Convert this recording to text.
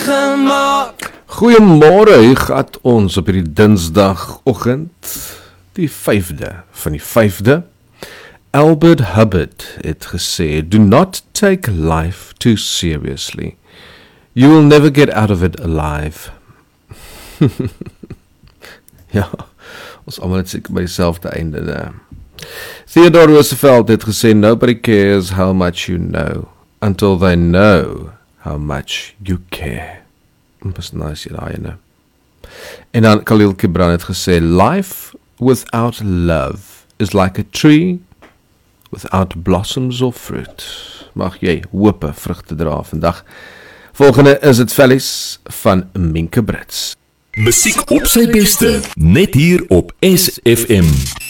gemaak. Goeiemôre, hoe gaan ons op hierdie Dinsdagoggend, die 5de van die 5de? Albert Hubbard het gesê, do not take life too seriously. You will never get out of it alive. Ja, ons almal het seker by dieselfde einde daar. Theodore Roosevelt het gesê, nobody cares how much you know, until they know how much you care. Dis nice hier daai ene. En dan Khalil Gibran het gesê, life without love is like a tree without blossoms or fruit. Mag jy hope vrugte dra vandag. Volgende is het Vellies van Minke Brits. Musiek op sy beste, net hier op SFM.